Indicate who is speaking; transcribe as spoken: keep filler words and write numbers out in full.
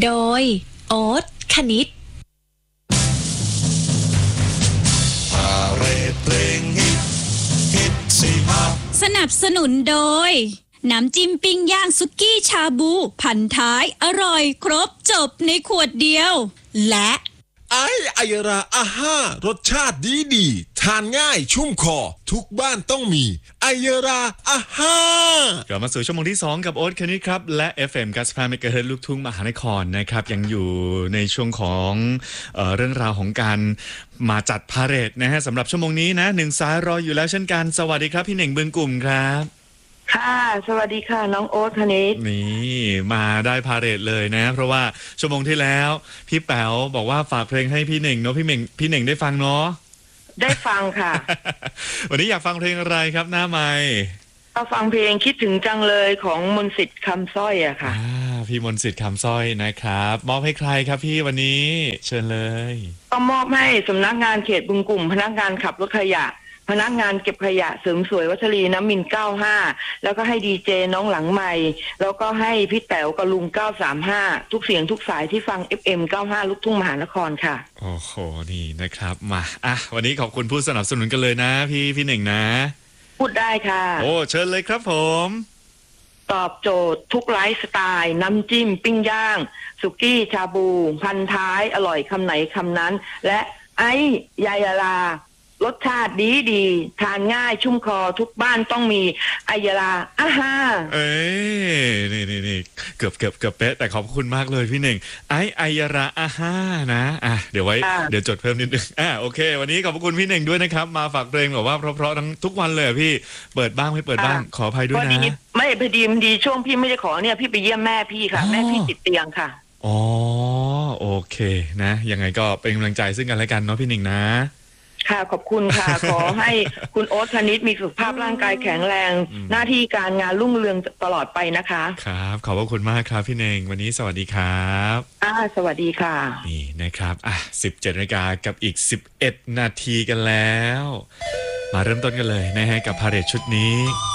Speaker 1: โดยโอ๊ตคณิต
Speaker 2: พาเรดเพลงฮิตฮิตสี่ภาพ
Speaker 1: สนับสนุนโดยน้ำจิ้มปิ้งย่างสุกี้ชาบูพันท้ายอร่อยครบจบในขวดเดียวและ
Speaker 2: ไอไอยราอาห้ารสชาติดีดีทานง่ายชุ่มคอทุกบ้านต้องมีไอยราอาห้าก
Speaker 3: ลับมาสู่ชั่วโมงที่สองกับโอ๊ตคณิตครับและ เอฟ เอ็ม เก้าสิบห้า เมกะเฮิรตซ์ลูกทุ่งมหานครนะครับยังอยู่ในช่วงของเอ่อเรื่องราวของการมาจัดพาเหรดนะฮะสำหรับชั่วโมงนี้นะหนึ่งสายรออยู่แล้วเช่นกันสวัสดีครับพี่เหน่งบึงกลุ่มครับ
Speaker 4: ค่ะสวัสดีค่ะน้องโอ๊ตคณิต
Speaker 3: นี่มาได้พาเหรดเลยนะเพราะว่าชั่วโมงที่แล้วพี่แป๋วบอกว่าฝากเพลงให้พี่เหน่งเนาะพี่เหน่งพี่เหน่งได้ฟังเนาะ
Speaker 4: ได้ฟังค่ะ
Speaker 3: วันนี้อยากฟังเพลงอะไรครับหน้าไมค์
Speaker 4: เอาฟังเพลงคิดถึงจังเลยของมนต์สิทธิ์คำสร้อยอะค่ะ
Speaker 3: พี่มนต์สิทธิ์คำสร้อยนะครับมอบให้ใครครับพี่วันนี้เชิญเลย
Speaker 4: ก็มอบให้สำนักงานเขตบึงกลุ่มพนักงานขับรถขยะพนักงานเก็บขยะเสริมสวยวัชรีน้ำมินเก้าห้าแล้วก็ให้ดีเจน้องหลังใหม่แล้วก็ให้พี่แต๋วกับลุงเก้าสามห้าทุกเสียงทุกสายที่ฟัง เอฟ เอ็ม เก้าห้าลูกทุ่งมหานครค่ะ
Speaker 3: โอ้โหนี่นะครับมาอ่ะวันนี้ขอบคุณผู้สนับสนุนกันเลยนะพี่พี่เหน่งนะ
Speaker 4: พูดได้ค่ะ
Speaker 3: โอ้เชิญเลยครับผม
Speaker 4: ตอบโจทย์ทุกไลฟ์สไตล์น้ำจิ้มปิ้งย่างสุกี้ชาบูพันท้ายอร่อยคำไหนคำนั้นและไอ้ยายารารสชาติดีดีทานง่ายชุ่มคอทุกบ้านต้องมีไอยาลาอาฮา
Speaker 3: เอ้ยนี่นี่นี่เกือบเกือบเกือบเป๊ะแต่ขอบคุณมากเลยพี่เหน่งไอไอยาลาอาฮานะอ่ะเดี๋ยวไว้เดี๋ยวจดเพิ่มนิดนึงอ่ะโอเควันนี้ขอบคุณพี่เหน่งด้วยนะครับมาฝากเพลงแบบว่าเพราะๆทั้งทุกวันเลยพี่เปิดบ้างไม่เปิดบ้างขออภัยด้วยนะ
Speaker 4: ไม่พอดีพอดีช่วงพี่ไม่ได้ขอเนี่ยพี่ไปเยี่ยมแม่พี่ค่ะแม่พี่ติดเตียงค่ะ
Speaker 3: อ๋อโอเคนะยังไงก็เป็นกำลังใจซึ่งกันและกันเนาะพี่เหน่งนะ
Speaker 4: ค่ะขอบคุณค่ะ ขอให้คุณโอ๊ตคณิตมีสุขภาพร่างกายแข็งแรงหน้าที่การงานรุ่งเรืองตลอดไปนะคะ
Speaker 3: ครับขอบพระคุณมากครับพี่เน่งวันนี้สวัสดีครับ
Speaker 4: อ่าสวัสดีค่ะ
Speaker 3: นี่นะครับอ่ะสิบเจ็ดนาฬิกากับอีกสิบเอ็ดนาทีกันแล้วมาเริ่มต้นกันเลยนะฮะกับพาเหรดชุดนี้